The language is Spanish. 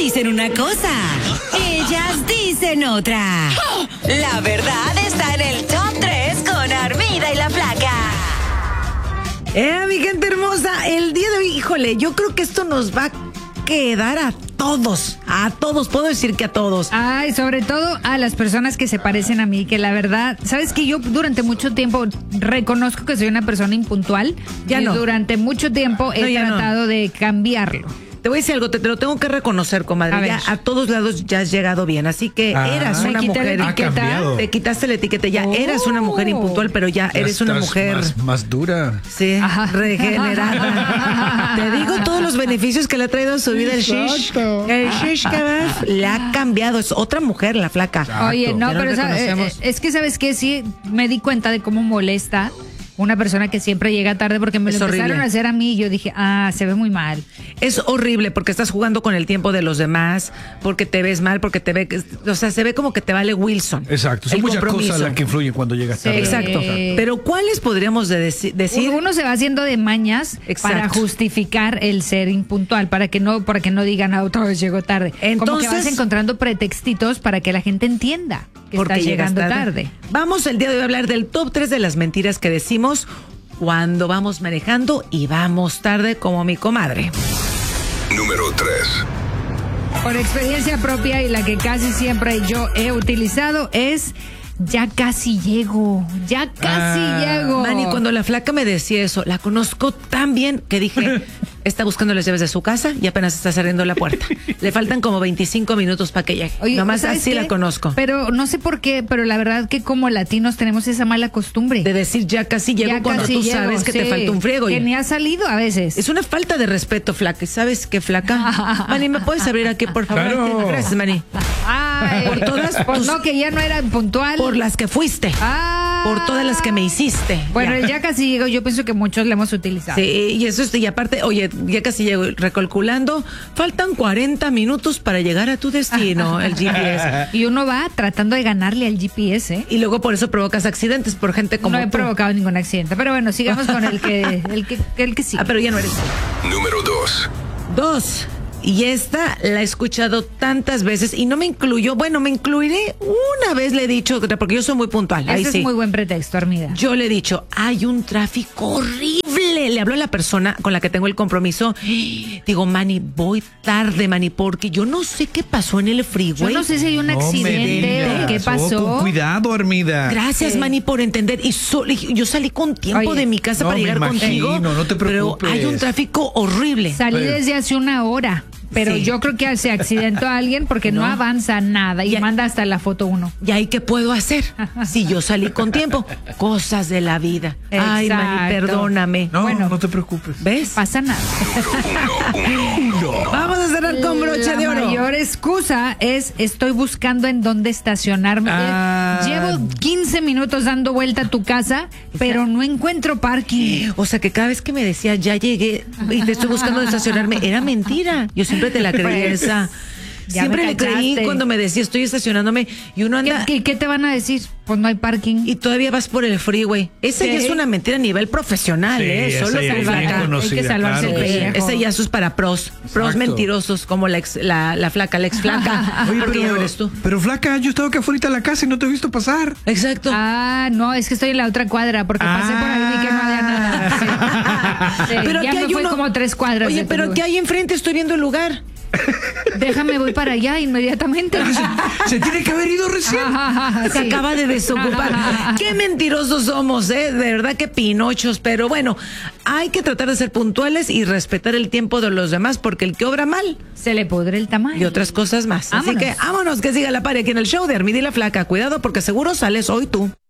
dicen una cosa, ellas dicen otra. La verdad está en el Top 3 con Armida y la Flaca. Mi gente hermosa, el día de hoy, híjole, yo creo que esto nos va a quedar a todos, puedo decir que a todos. Ay, sobre todo a las personas que se parecen a mí, que la verdad, sabes que yo durante mucho tiempo reconozco que soy una persona impuntual. Ya y no. Durante mucho tiempo he tratado de cambiarlo. Te voy a decir algo, te lo tengo que reconocer, comadre. Ya a todos lados ya has llegado bien, así que eras una mujer. Te quitaste la etiqueta, ya eras una mujer impuntual, pero ya eres una mujer más dura. Sí, regenerada. Te digo todos los beneficios que le ha traído a su vida el shish. El shish kebab le ha cambiado, es otra mujer la Flaca. Exacto. Oye, no, pero es que sabes que sí me di cuenta de cómo molesta una persona que siempre llega tarde, porque me lo empezaron a hacer a mí y yo dije, se ve muy mal. Es horrible porque estás jugando con el tiempo de los demás, porque te ves mal, porque te ve, o sea, se ve como que te vale Wilson. Exacto, son muchas cosas las que influyen cuando llegas tarde. Exacto, pero ¿cuáles podríamos decir? Uno se va haciendo de mañas para justificar el ser impuntual, para que no digan, otra vez llegó tarde. Entonces, como que vas encontrando pretextitos para que la gente entienda que estás llegando tarde. Vamos el día de hoy a hablar del top 3 de las mentiras que decimos cuando vamos manejando y vamos tarde, como mi comadre. Número 3. Por experiencia propia y la que casi siempre yo he utilizado es: ya casi llego, ya casi llego. Manny, cuando la Flaca me decía eso, la conozco tan bien que dije, está buscando las llaves de su casa y apenas está cerrando la puerta. Le faltan como 25 minutos para que llegue. Oye, nomás así la conozco. Pero no sé por qué, pero la verdad que como latinos tenemos esa mala costumbre de decir ya casi llego cuando tú sabes que te falta un friego. Que ni ha salido a veces. Es una falta de respeto, Flaca. ¿Sabes qué, Flaca? Manny, ¿me puedes abrir aquí, por favor? Claro. Gracias, Manny. Ay, por todas no, que ya no era puntual. Por las que fuiste. Por todas las que me hiciste. Bueno, ya casi llego, yo pienso que muchos le hemos utilizado. Sí, y eso y aparte, oye, ya casi llego, recalculando, faltan 40 minutos para llegar a tu destino, el GPS. Y uno va tratando de ganarle al GPS, ¿eh? Y luego por eso provocas accidentes por gente como tú. No he provocado ningún accidente, pero bueno, sigamos con el que sí. Pero ya no eres. Número 2. Y esta la he escuchado tantas veces y no me incluyó. Bueno, me incluiré una vez, le he dicho, porque yo soy muy puntual. Ese es muy buen pretexto, Armida. Yo le he dicho, hay un tráfico horrible. Le hablo a la persona con la que tengo el compromiso. Digo, Manny, voy tarde, Manny, porque yo no sé qué pasó en el freeway. Yo no sé si hay un accidente. ¿Qué pasó? Con cuidado, Armida. Gracias, Manny, por entender. Y yo salí con tiempo de mi casa para llegar contigo. No te preocupes. Pero hay un tráfico horrible. Salí desde hace una hora. Pero yo creo que se accidentó a alguien porque no avanza nada y manda hasta la foto 1. ¿Y ahí qué puedo hacer? Si yo salí con tiempo. Cosas de la vida. Exacto. Ay, Manny, perdóname. No te preocupes. ¿Ves? Pasa nada. Vamos a cerrar con broche de oro. La mayor excusa es: estoy buscando en dónde estacionarme. Llevo 15 minutos dando vuelta a tu casa, pero no encuentro parking. O sea, que cada vez que me decía, ya llegué y te estoy buscando dónde estacionarme, era mentira. Yo siempre te la creí esa. Siempre le creí cuando me decía, estoy estacionándome y uno anda. ¿Qué te van a decir? Pues no hay parking. Y todavía vas por el freeway. Esa ya es una mentira a nivel profesional, Solo hay que salvarse el pellejo. Ese ya eso es para pros. Pros mentirosos como la Flaca, la ex Flaca. Oye, pero eres tú. Pero Flaca, yo he estado acá afuera de la casa y no te he visto pasar. Exacto. No, es que estoy en la otra cuadra porque pasé por ahí y vi que no había nada. Sí. Pero ya me fue como 3 cuadras. Oye, pero ¿qué hay enfrente? Estoy viendo el lugar. Déjame, voy para allá inmediatamente. Se tiene que haber ido recién. Se acaba de desocupar. Qué mentirosos somos, de verdad que pinochos. Pero bueno, hay que tratar de ser puntuales y respetar el tiempo de los demás, porque el que obra mal se le pudre el tamaño. Y otras cosas más. Así que vámonos, que siga la pari aquí en el show de Armida y la Flaca. Cuidado, porque seguro sales hoy tú.